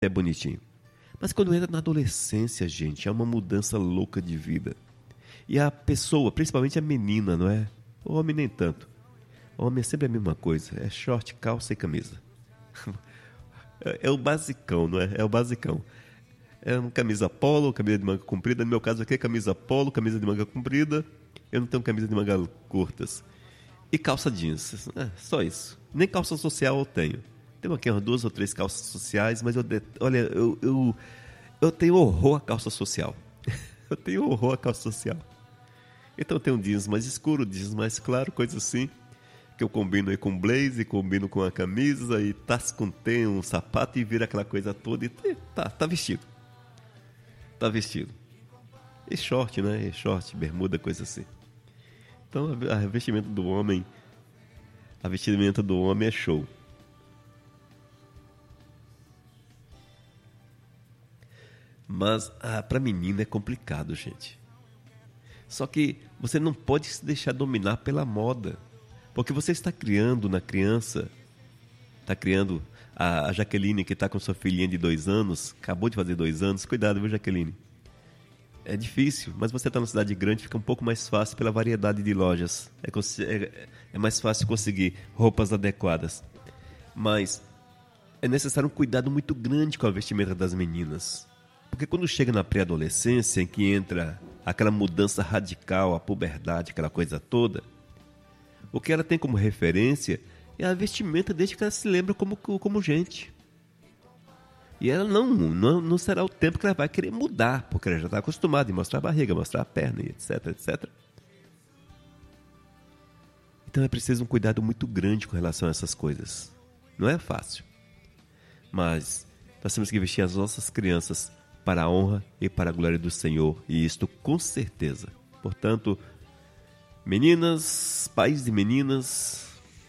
é bonitinho. Mas quando entra na adolescência, gente, é uma mudança louca de vida. E a pessoa, principalmente a menina, não é? O homem nem tanto. O homem é sempre a mesma coisa. É short, calça e camisa. É o basicão, não é? É o basicão. É uma camisa polo, camisa de manga comprida. No meu caso aqui é camisa polo, camisa de manga comprida. Eu não tenho camisa de manga curtas. E calça jeans. É, só isso. Nem calça social eu tenho. Tenho aqui umas 2 ou 3 calças sociais, mas eu tenho horror à calça social. Eu tenho horror à calça social. Então eu tenho um jeans mais escuro, jeans mais claro, coisa assim, que eu combino aí com blazer, combino com a camisa, e tascontém um sapato e vira aquela coisa toda e tá vestido. Tá vestido. E short, né? E short, bermuda, coisa assim. Então a vestimenta do homem é show. Mas para menina é complicado, gente. Só que você não pode se deixar dominar pela moda. Porque você está criando na criança, está criando a Jaqueline, que está com sua filhinha de 2 anos, acabou de fazer 2 anos. Cuidado, viu, Jaqueline? É difícil, mas você está numa cidade grande, fica um pouco mais fácil pela variedade de lojas. É mais fácil conseguir roupas adequadas. Mas é necessário um cuidado muito grande com a vestimenta das meninas. Porque quando chega na pré-adolescência, em que entra aquela mudança radical, a puberdade, aquela coisa toda, o que ela tem como referência é a vestimenta desde que ela se lembra como gente. E ela não será o tempo que ela vai querer mudar, porque ela já está acostumada em mostrar a barriga, mostrar a perna, etc, etc. Então é preciso um cuidado muito grande com relação a essas coisas. Não é fácil. Mas nós temos que vestir as nossas crianças para a honra e para a glória do Senhor, e isto com certeza. Portanto, meninas, pais e meninas,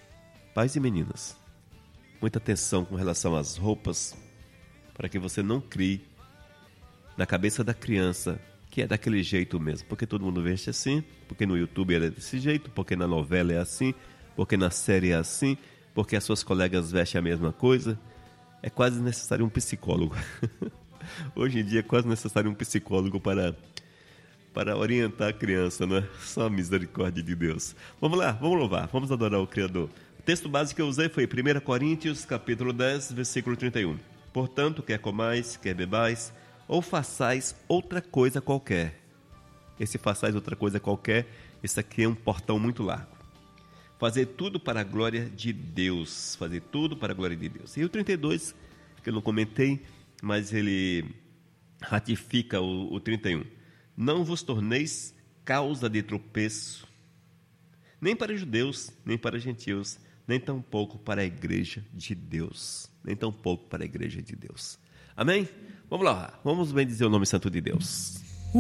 muita atenção com relação às roupas, para que você não crie na cabeça da criança que é daquele jeito mesmo, porque todo mundo veste assim, porque no YouTube é desse jeito, porque na novela é assim, porque na série é assim, porque as suas colegas vestem a mesma coisa. É quase necessário um psicólogo. Hoje em dia é quase necessário um psicólogo para orientar a criança, não é? Só a misericórdia de Deus. Vamos lá, vamos louvar, vamos adorar o Criador. O texto básico que eu usei foi 1 Coríntios, capítulo 10, versículo 31. Portanto, quer comais, quer bebais, ou façais outra coisa qualquer. Esse façais outra coisa qualquer, esse aqui é um portão muito largo. Fazer tudo para a glória de Deus. Fazer tudo para a glória de Deus. E o 32, que eu não comentei, mas ele ratifica o 31. Não vos torneis causa de tropeço, nem para judeus, nem para gentios, nem tampouco para a igreja de Deus. Nem tampouco para a igreja de Deus. Amém? Vamos lá, vamos bendizer o nome santo de Deus.